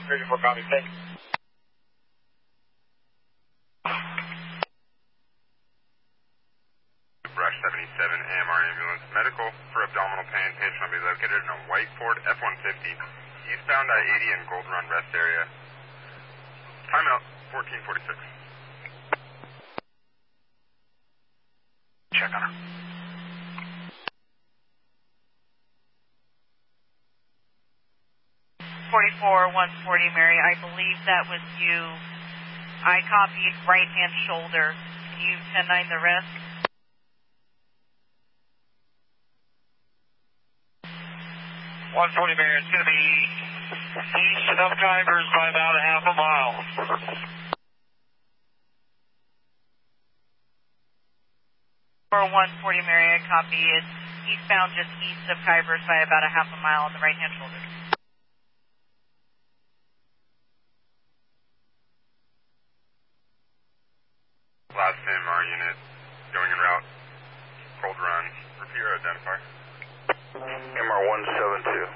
34 copy, thank you. Rush 77 AMR ambulance medical for abdominal pain. Patient will be located in a white Ford F-150 eastbound I-80 in Gold Run rest area. Timeout 1446. Check on her. 44-140, Mary, I believe that was you. I copied right hand shoulder. Can you 10-9 the rest? Mary, it's going to be east of Kivers by about a half a mile. 4140, Mary, I copy. It's eastbound just east of Kivers by about a half a mile on the right hand shoulder. Last AMR unit going en route. Gold Run. Repeat your identifier. MR 172.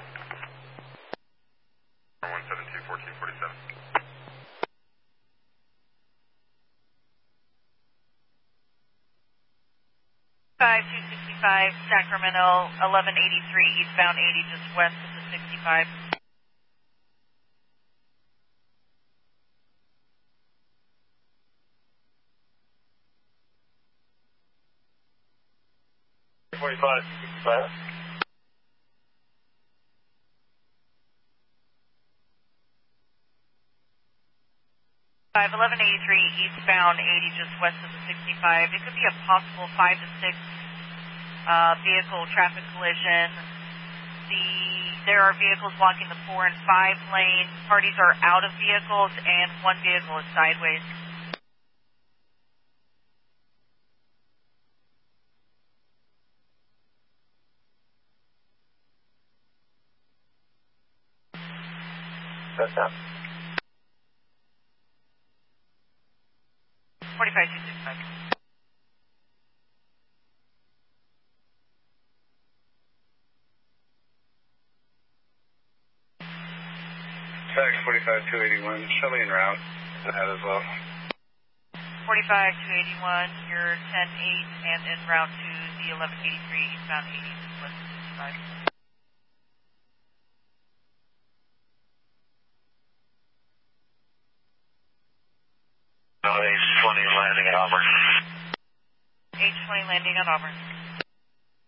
MR 172 1447. 265 Sacramento 1183 eastbound 80 just west of the 65. Five 1183 eastbound 80 just west of the 65. It could be a possible 5 to 6 vehicle traffic collision. There are vehicles blocking the 4 and 5 lane. Parties are out of vehicles and one vehicle is sideways. That's up. 45265. Tax 45281, Shelly en route. That as well. 45281, you're 10-8 and en route to the 1183 eastbound 80 just west of 65. H20 landing at Auburn. H20 landing at Auburn.